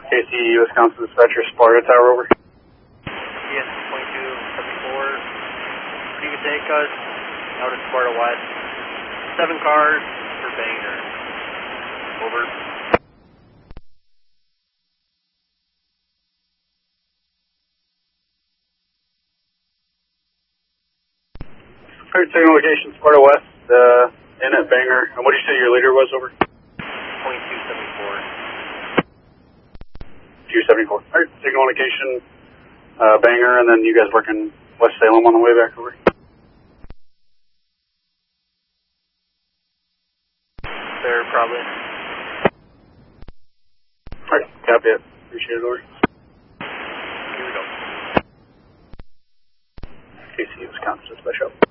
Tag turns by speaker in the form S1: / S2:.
S1: KC, Wisconsin Dispatcher, Sparta Tower, over.
S2: Yes, 2274. Previous ACUS, out of Sparta West. 7 cars for Banger. Over.
S1: Alright, second location, Sparta West, in at Banger. And what did you say your leader was, over?
S2: 2274.
S1: 274. Alright, second location, Banger, and then you guys working West Salem on the way back, over.
S2: There, probably.
S1: Alright, copy it. Appreciate it, over.
S2: Here we go.
S1: KC, Wisconsin Dispatcher.